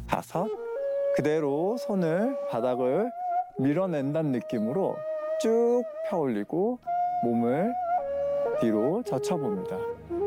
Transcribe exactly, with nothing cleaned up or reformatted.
다섯. 그대로 손을 바닥을 밀어낸다는 느낌으로 쭉 펴 올리고 몸을 뒤로 젖혀봅니다.